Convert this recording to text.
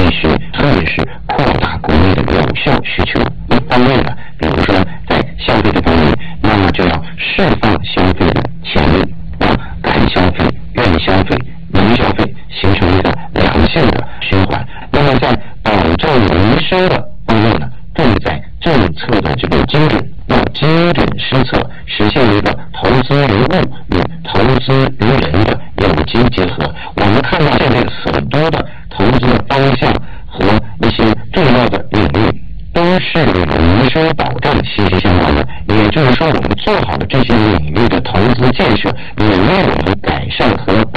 续特别是扩大国内的有效需求。一方面呢，比如说在消费的方面，那么就要释放消费的潜力，让干消费、愿消费、民消费形成一个良性的循环。那么在保证民生的方面呢，更在政策的这个精准，要精准施策，实现一个投资于物与投资于人的有机结合。我们看到现在很多的投资的方向和一些重要的领域都是与民生保障息息相关的，也就是说，我们做好了这些领域的投资建设，也为我们改善和